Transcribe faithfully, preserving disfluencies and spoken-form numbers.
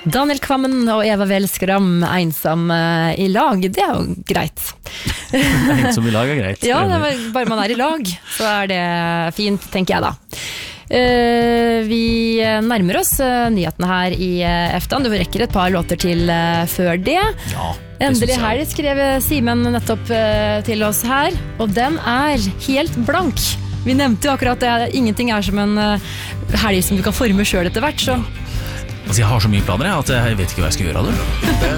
Daniel Kvammen og Eva Wellskram ensam uh, i lag, det er jo greit. Ensom i lag er greit. Ja, det er, bare man er i lag, så er det fint, tenker jeg da. Uh, vi nærmer oss uh, nyhetene her i uh, eftan. Du rekker et par låter til uh, før det. Ja, det Endelig her skrev Simen nettopp uh, til oss her, og den er helt blank. Vi nevnte jo akkurat det, ingenting er som en uh, helg som du kan forme selv etter hvert, så... Altså, jeg har så mye planer jeg, at jeg vet ikke hva jeg skal gjøre av det.